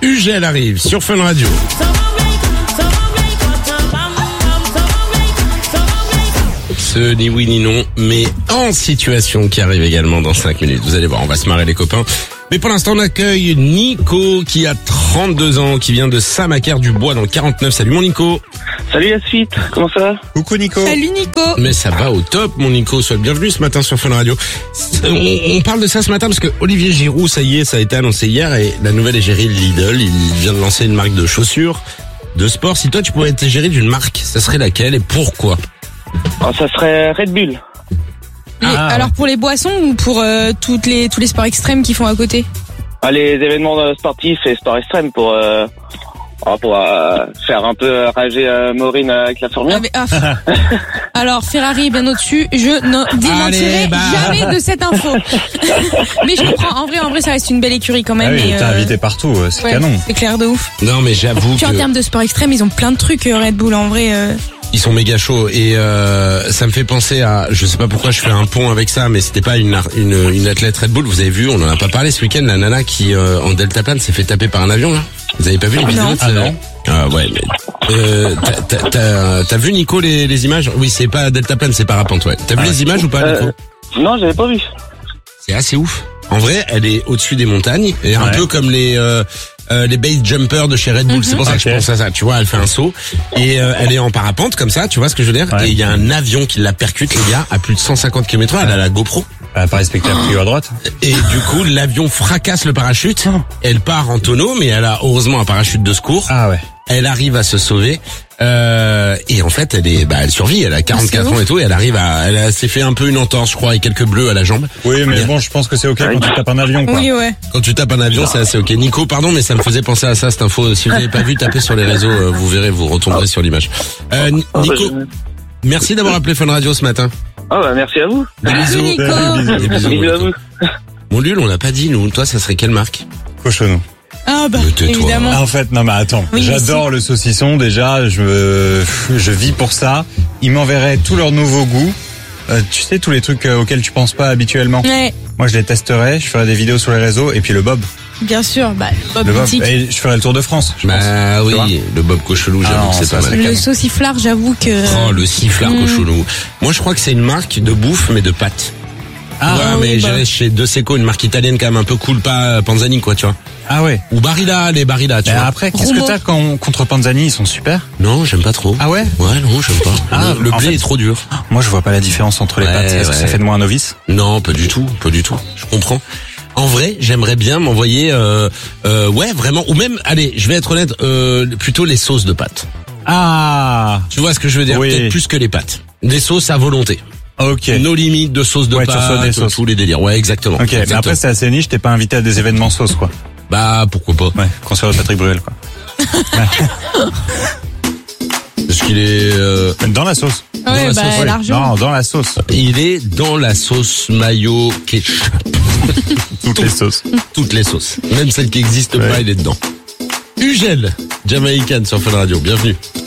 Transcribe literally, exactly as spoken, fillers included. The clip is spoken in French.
Ugel arrive sur Fun Radio. Ce ni oui ni non, mais en situation qui arrive également dans cinq minutes. Vous allez voir, on va se marrer les copains. Mais pour l'instant, on accueille Nico qui a trente-deux ans, qui vient de Saint-Macaire-du-Bois dans le quarante-neuf. Salut mon Nico. Salut la suite, comment ça va? Coucou Nico. Salut Nico. Mais ça va au top mon Nico, sois le bienvenu ce matin sur Fun Radio. On, on parle de ça ce matin parce que Olivier Giroud, ça y est, ça a été annoncé hier et la nouvelle égérie de Lidl, il vient de lancer une marque de chaussures, de sport. Si toi tu pouvais être égérie d'une marque, ça serait laquelle et pourquoi? Oh, ça serait Red Bull. Les- Ah, alors pour les boissons ou pour euh, toutes les tous les sports extrêmes qu'ils font à côté? Ah, les événements euh, sportifs et sport extrême pour, euh, oh, pour euh, faire un peu euh, rager euh, Maureen euh, avec la Formule. Ah, mais, ah, alors Ferrari est bien au-dessus. Je ne démentirai Allez, bah. jamais de cette info. Mais je comprends. En vrai, en vrai, ça reste une belle écurie quand Ah même. oui, et, t'es euh, invité partout, euh, c'est ouais, canon. c'est clair de ouf. Non mais j'avoue Puis en que termes de sport extrême, ils ont plein de trucs euh, Red Bull. En vrai. Euh... ils sont méga chauds et euh, ça me fait penser à, je sais pas pourquoi je fais un pont avec ça, mais c'était pas une ar- une, une athlète Red Bull. Vous avez vu, on en a pas parlé ce week-end, la nana qui euh, en deltaplane s'est fait taper par un avion là. Vous avez pas vu les vidéos Non. de ça? Ah non. Ah ouais, mais euh, t'as- t'as- t'as t'as vu Nico les, les images? Oui, c'est pas deltaplane, c'est parapente. Ouais. T'as vu Ah les images ou pas, Nico? Euh, non, j'avais pas vu. C'est assez ouf. En vrai, elle est au-dessus des montagnes et un Ouais. peu comme les euh, euh, les base jumpers de chez Red Bull. C'est pour ça que je Ok. pense à ça. Tu vois, elle fait un saut et euh, elle est en parapente comme ça. Tu vois ce que je veux dire? Ouais. Et il y a un avion qui la percute, les gars, à plus de cent cinquante kilomètres heure. Elle a la GoPro. Ah, pas respecté la prio à droite. Et du coup, l'avion fracasse le parachute. Elle part en tonneau, mais elle a heureusement un parachute de secours. Ah ouais. Elle arrive à se sauver. Euh, et en fait, elle est, bah, elle survit. Elle a quarante-quatre Ah, c'est ans et tout. Et elle arrive à, elle a- s'est fait un peu une entorse, je crois, et quelques bleus à la jambe. Oui, mais Bien. bon, je pense que c'est ok quand tu tapes un avion, quoi. Oui, ouais. Quand tu tapes un avion, c'est assez ok. Nico, pardon, mais ça me faisait penser à ça, cette info. Si vous n'avez pas vu, tapez sur les réseaux, euh, vous verrez, vous retomberez sur l'image. Euh, Ni- Ah, bah, Nico, je- merci d'avoir appelé Fun Radio ce matin. Ah bah merci à vous. Des bisous. Nico. Des bisous, Bisous à Nico. vous. Mon Lul, on l'a pas dit, nous. Toi, ça serait quelle marque? Cochonou. Ah bah Mais tais-toi. évidemment. Ah, en fait, non mais attends, Oui, j'adore le saucisson déjà, je je vis pour ça. Ils m'enverraient tous leurs nouveaux goûts. Euh, tu sais, tous les trucs euh, auxquels tu penses pas habituellement. Ouais, Moi, je les testerais, je ferais des vidéos sur les réseaux et puis le Bob. bien sûr. Bah Bob Le Bob. Boutique. Et je ferais le tour de France, je pense. Bah Tu vois oui, le Bob Cochelou, j'avoue Ah non, que c'est ça, pas c'est mal. canon. Le sauciflard, j'avoue que. Oh, le sifflard Mm. Cochelou. Moi, je crois que c'est une marque de bouffe, mais de pâtes. Ah, ouais, oui, mais bah. j'irais chez De Seco, une marque italienne quand même un peu cool, pas Panzani, quoi, tu vois. ah ouais. Ou Barilla, les Barilla, tu Mais vois. après, qu'est-ce Romo. que t'as quand contre Panzani, ils sont super. Non, j'aime pas trop. Ah ouais. Ouais, non, j'aime pas. Ah, le le en blé fait- est trop dur. Moi, je vois pas la différence entre les Ouais, pâtes. Est-ce que ouais. ça fait de moi un novice? Non, pas du tout, pas du tout. Je comprends. En vrai, j'aimerais bien m'envoyer, euh, euh, ouais, vraiment, ou même, allez, je vais être honnête, euh, plutôt les sauces de pâtes. Ah, Tu vois ce que je veux dire? Oui. Peut-être plus que les pâtes. Des sauces à volonté. ok. Nos limites de sauces de Ouais, tu reçois pâtes, des sauces. tous les délires. Ouais, exactement. Ok, mais Exactement. après c'est assez niche, t'es pas invité à des événements sauce quoi. Bah, pourquoi pas? Ouais, concert de Patrick Bruel quoi. Parce qu'il est, euh, Dans la sauce. Ouais, dans la bah sauce, ouais. largement. Non, dans la sauce. il est dans la sauce mayo ketchup. Toutes les sauces. Toutes les sauces. Même celles qui existent Ouais. pas, il est dedans. Ugel, Jamaïcaine sur Fun Radio. Bienvenue.